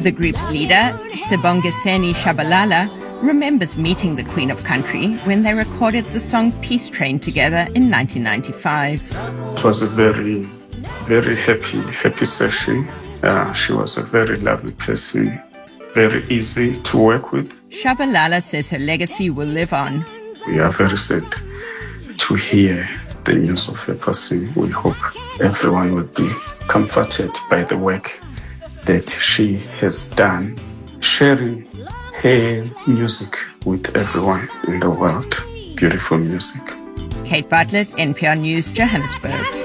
The group's leader, Sibongiseni Shabalala, remembers meeting the Queen of Country when they recorded the song Peace Train together in 1995. It was a very, very happy session. She was a very lovely person, very easy to work with. Shabalala says her legacy will live on. We are very sad to hear the news of her passing. We hope everyone will be comforted by the work that she has done, sharing her music with everyone in the world. Beautiful music. Kate Bartlett, NPR News, Johannesburg.